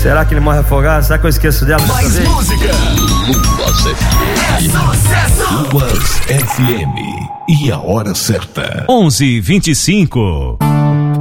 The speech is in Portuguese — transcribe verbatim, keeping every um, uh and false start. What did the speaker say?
Será que ele morre afogado? Será que eu esqueço dela? Mais música. Luas F M. É sucesso. Luas F M. E a hora certa. onze e vinte e cinco.